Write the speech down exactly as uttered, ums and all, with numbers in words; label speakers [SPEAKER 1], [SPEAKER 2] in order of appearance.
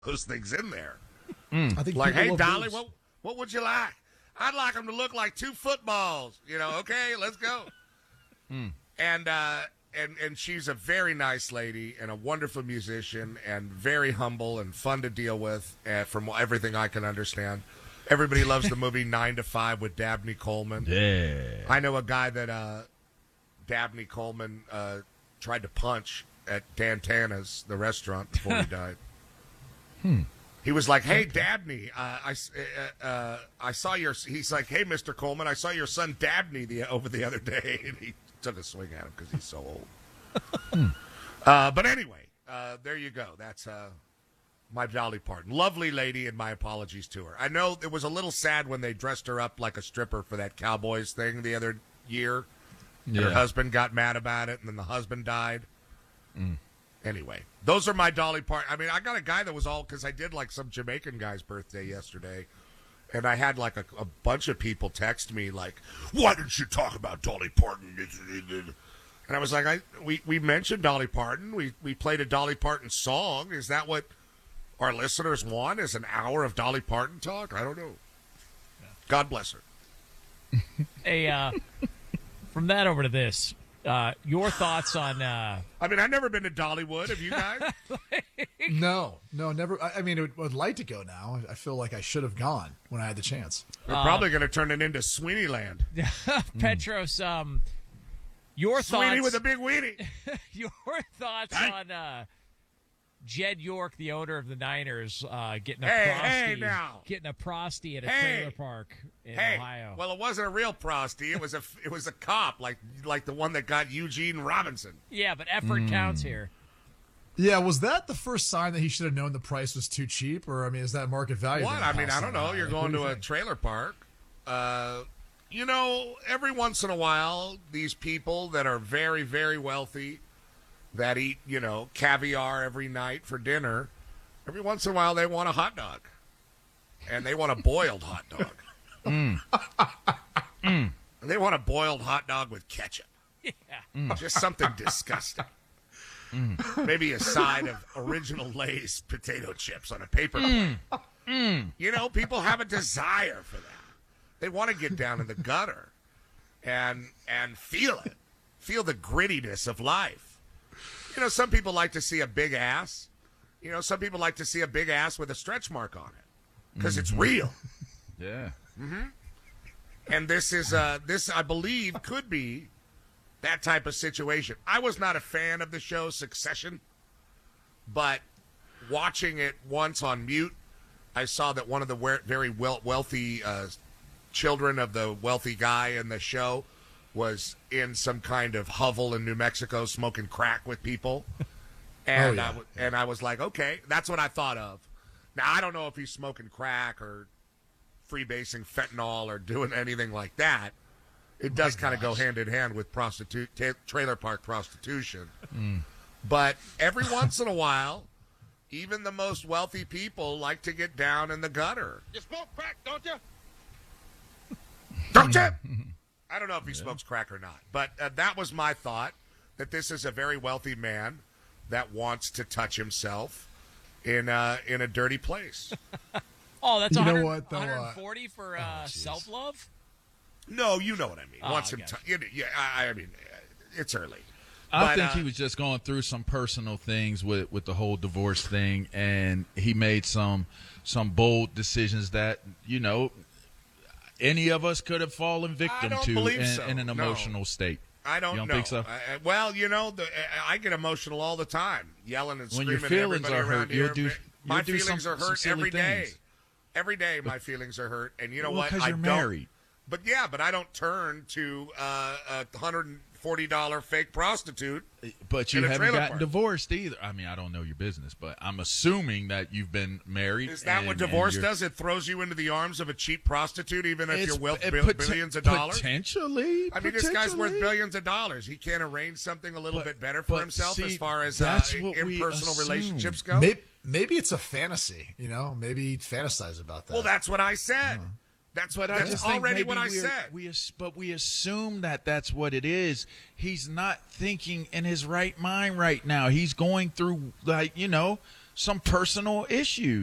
[SPEAKER 1] those things in there.
[SPEAKER 2] Mm. I think
[SPEAKER 1] like, hey, Dolly,
[SPEAKER 2] boobs.
[SPEAKER 1] what what would you like? I'd like them to look like two footballs. You know, okay, let's go. Mm. And uh, and and she's a very nice lady and a wonderful musician and very humble and fun to deal with. Uh, from everything I can understand, everybody loves the movie Nine to Five with Dabney Coleman.
[SPEAKER 3] Yeah,
[SPEAKER 1] I know a guy that uh, Dabney Coleman uh, tried to punch at Dan Tana's, the restaurant, before he died.
[SPEAKER 3] Hmm.
[SPEAKER 1] He was like, "Hey, Dabney, uh, I, uh, uh, I saw your." He's like, "Hey, Mister Coleman, I saw your son Dabney the, over the other day," and he took a swing at him because he's so old. hmm. uh, but anyway, uh, there you go. That's uh, my Dolly Parton, lovely lady, and my apologies to her. I know it was a little sad when they dressed her up like a stripper for that Cowboys thing the other year. Yeah. Her husband got mad about it, and then the husband died. Mm. Anyway, those are my Dolly Parton. I mean, I got a guy that was all, because I did like some Jamaican guy's birthday yesterday, and I had like a, a bunch of people text me like, "Why didn't you talk about Dolly Parton?" And I was like, "I we, we mentioned Dolly Parton. We we played a Dolly Parton song. Is that what our listeners want? Is an hour of Dolly Parton talk? I don't know. God bless her."
[SPEAKER 4] Hey, uh, from that over to this. Uh, your thoughts on... Uh...
[SPEAKER 1] I mean, I've never been to Dollywood. Have you guys?
[SPEAKER 2] like... No, no, never. I, I mean, I would, would like to go now. I feel like I should have gone when I had the chance.
[SPEAKER 1] We're uh, probably going to turn it into Sweeney Land.
[SPEAKER 4] Petros, um, your
[SPEAKER 1] Sweeney
[SPEAKER 4] thoughts...
[SPEAKER 1] Sweeney with a big weenie.
[SPEAKER 4] Your thoughts hey. on uh, Jed York, the owner of the Niners, uh, getting a
[SPEAKER 1] hey,
[SPEAKER 4] prosty,
[SPEAKER 1] hey now.
[SPEAKER 4] getting a prosty at a
[SPEAKER 1] hey.
[SPEAKER 4] trailer park in
[SPEAKER 1] hey.
[SPEAKER 4] Ohio.
[SPEAKER 1] Well, it wasn't a real prosty. It was a it was a cop, like like the one that got Eugene Robinson.
[SPEAKER 4] Yeah, but effort mm. counts here.
[SPEAKER 2] Yeah, was that the first sign that he should have known the price was too cheap, or I mean, is that market value?
[SPEAKER 1] What? I mean, I don't know. You're
[SPEAKER 2] like,
[SPEAKER 1] going
[SPEAKER 2] do
[SPEAKER 1] to
[SPEAKER 2] you
[SPEAKER 1] a
[SPEAKER 2] think?
[SPEAKER 1] trailer park. Uh, you know, every once in a while, these people that are very, very wealthy, that eat, you know, caviar every night for dinner, every once in a while they want a hot dog. And they want a boiled hot dog.
[SPEAKER 3] Mm. mm.
[SPEAKER 1] They want a boiled hot dog with ketchup.
[SPEAKER 4] Yeah.
[SPEAKER 1] Mm. Just something disgusting. Mm. Maybe a side of original Lay's potato chips on a paper plate.
[SPEAKER 3] Mm. Mm.
[SPEAKER 1] You know, people have a desire for that. They want to get down in the gutter and and feel it. Feel the grittiness of life. You know, some people like to see a big ass. You know, some people like to see a big ass with a stretch mark on it because mm-hmm. it's real.
[SPEAKER 3] Yeah.
[SPEAKER 1] Mm-hmm. And this is, uh, this I believe, could be that type of situation. I was not a fan of the show Succession, but watching it once on mute, I saw that one of the we- very wel- wealthy uh, children of the wealthy guy in the show was in some kind of hovel in New Mexico smoking crack with people. And,
[SPEAKER 2] oh, yeah.
[SPEAKER 1] I w- and I was like, okay, that's what I thought of. Now, I don't know if he's smoking crack or freebasing fentanyl or doing anything like that. It does kind of go hand in hand with prostitute t- trailer park prostitution.
[SPEAKER 3] Mm.
[SPEAKER 1] But every once in a while, even the most wealthy people like to get down in the gutter.
[SPEAKER 5] You smoke crack, don't you?
[SPEAKER 1] Don't you? I don't know if he yeah. smokes crack or not, but uh, that was my thought, that this is a very wealthy man that wants to touch himself in uh, in a dirty place.
[SPEAKER 4] Oh, that's
[SPEAKER 2] you
[SPEAKER 4] one hundred,
[SPEAKER 2] know what, though,
[SPEAKER 4] one hundred forty for uh,
[SPEAKER 2] oh,
[SPEAKER 4] self-love?
[SPEAKER 1] No, you know what I mean.
[SPEAKER 4] Oh,
[SPEAKER 1] Wants him
[SPEAKER 4] okay.
[SPEAKER 1] to, you know, yeah, I, I mean, it's early.
[SPEAKER 3] I
[SPEAKER 1] But,
[SPEAKER 3] think
[SPEAKER 1] uh,
[SPEAKER 3] he was just going through some personal things with, with the whole divorce thing, and he made some some bold decisions that, you know, any of us could have fallen victim
[SPEAKER 1] don't
[SPEAKER 3] to
[SPEAKER 1] believe
[SPEAKER 3] in,
[SPEAKER 1] so.
[SPEAKER 3] in an
[SPEAKER 1] No.
[SPEAKER 3] emotional state.
[SPEAKER 1] I don't,
[SPEAKER 3] You don't
[SPEAKER 1] know.
[SPEAKER 3] think so?
[SPEAKER 1] I, I- well, you know, the, I I get emotional all the time, yelling and
[SPEAKER 3] When
[SPEAKER 1] screaming.
[SPEAKER 3] your feelings
[SPEAKER 1] at everybody
[SPEAKER 3] are hurt,
[SPEAKER 1] around
[SPEAKER 3] you'll
[SPEAKER 1] here.
[SPEAKER 3] do-
[SPEAKER 1] My
[SPEAKER 3] you'll do
[SPEAKER 1] feelings
[SPEAKER 3] some-
[SPEAKER 1] are
[SPEAKER 3] some
[SPEAKER 1] hurt
[SPEAKER 3] silly
[SPEAKER 1] every day.
[SPEAKER 3] things.
[SPEAKER 1] Every day, my feelings are hurt, and you know
[SPEAKER 3] Well,
[SPEAKER 1] what?
[SPEAKER 3] 'cause
[SPEAKER 1] I
[SPEAKER 3] you're
[SPEAKER 1] don't.
[SPEAKER 3] married.
[SPEAKER 1] But yeah, but I don't turn to uh, a one hundred forty dollars fake prostitute.
[SPEAKER 3] But you
[SPEAKER 1] in a
[SPEAKER 3] haven't
[SPEAKER 1] trailer
[SPEAKER 3] gotten
[SPEAKER 1] park.
[SPEAKER 3] divorced either. I mean, I don't know your business, but I'm assuming that you've been married.
[SPEAKER 1] Is that
[SPEAKER 3] and-
[SPEAKER 1] what
[SPEAKER 3] and
[SPEAKER 1] divorce
[SPEAKER 3] you're-
[SPEAKER 1] does? It throws you into the arms of a cheap prostitute, even if
[SPEAKER 3] It's-
[SPEAKER 1] you're worth
[SPEAKER 3] it
[SPEAKER 1] bill-
[SPEAKER 3] pot-
[SPEAKER 1] billions of dollars?
[SPEAKER 3] Potentially.
[SPEAKER 1] I mean, this guy's worth
[SPEAKER 3] potentially.
[SPEAKER 1] billions of dollars. He can't arrange something a little
[SPEAKER 3] But-
[SPEAKER 1] bit better for
[SPEAKER 3] but
[SPEAKER 1] himself
[SPEAKER 3] see,
[SPEAKER 1] as far as uh,
[SPEAKER 3] that's what we
[SPEAKER 1] impersonal
[SPEAKER 3] assume.
[SPEAKER 1] relationships go?
[SPEAKER 2] Maybe, maybe it's a fantasy, you know? Maybe he fantasizes about that.
[SPEAKER 1] Well, that's what I said. That's what.
[SPEAKER 3] But I
[SPEAKER 1] That's
[SPEAKER 3] just think
[SPEAKER 1] already
[SPEAKER 3] maybe
[SPEAKER 1] what I
[SPEAKER 3] we're-
[SPEAKER 1] said.
[SPEAKER 3] We, as- but we assume that that's what it is. He's not thinking in his right mind right now. He's going through, like, you know, some personal issue.